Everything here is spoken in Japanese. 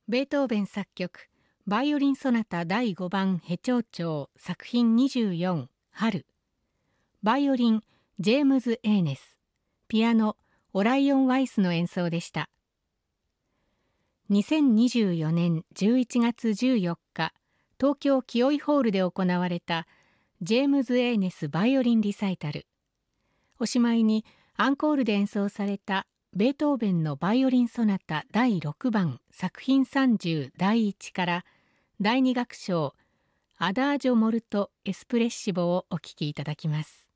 ベートーベン作曲バイオリンソナタ第5番ヘチョウチョウ作品24春。バイオリンジェームズ・エーネス、ピアノオライオン・ワイスの演奏でした。2024年11月14日、東京清井ホールで行われたジェームズ・エーネスバイオリンリサイタル。おしまいにアンコールで演奏されたベートーベンのバイオリンソナタ第6番作品30第1から第2楽章アダージョ・モルト・エスプレッシボをお聴きいただきます。